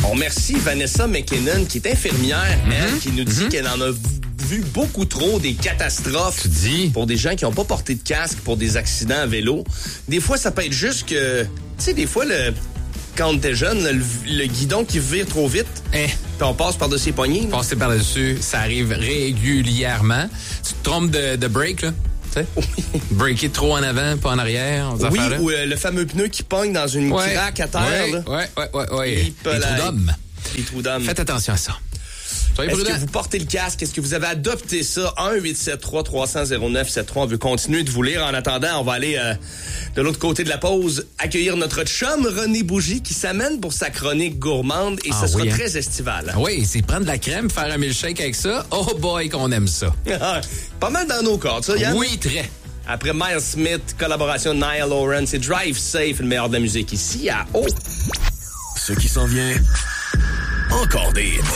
On remercie Vanessa McKinnon, qui est infirmière, elle, qui nous dit qu'elle en a vu beaucoup trop des catastrophes pour des gens qui n'ont pas porté de casque pour des accidents à vélo. Des fois, ça peut être juste que, tu sais, des fois, quand on était jeune, le guidon qui vire trop vite, puis on passe par-dessus les poignées. Passer par-dessus, ça arrive régulièrement. Tu te trompes de break, là. Breaker trop en avant, pas en arrière. Oui, ou le fameux pneu qui pogne dans une craque à terre. Ouais. Les trous d'âme. Faites attention à ça. Est-ce que vous portez le casque? Est-ce que vous avez adopté ça? 1-873-300-0973. On veut continuer de vous lire. En attendant, on va aller de l'autre côté de la pause accueillir notre chum René Bougie qui s'amène pour sa chronique gourmande et ça sera très estival. Oui, c'est prendre de la crème, faire un milkshake avec ça. Oh boy, qu'on aime ça. Pas mal dans nos cordes, ça, Yann? Oui, très. Après Miles Smith, collaboration de Niall Horan, c'est Drive Safe, le meilleur de la musique ici à O. Ce qui s'en vient, encore des hits.